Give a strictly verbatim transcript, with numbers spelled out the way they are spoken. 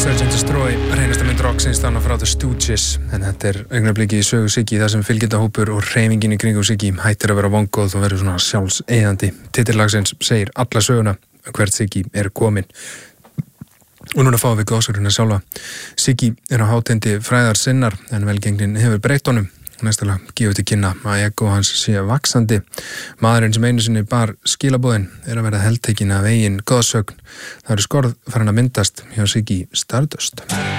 Search and Destroy, reynasta mynd rocksins þarna frá The Stooges, en þetta er augnabliki í sögu Siggy þar sem fylgjendahópur og hreyfingin í kringum Siggy hættir að vera vongóð og verður svona sjálfseyðandi. Titillagsins segir alla söguna hvert Siggy er komin. Og núna fáum við góðsöguna sjálfa. Siggy er á hátindi fræðar sinnar en velgengnin hefur breytt honum. Næstulega gefur til kynna að ego hans sé vaxandi. Maðurinn sem einu sinni bar skilaboðin er að vera heltekin af eigin góðsögn. Það eru skorð farin að myndast hjá Siggy Stardust.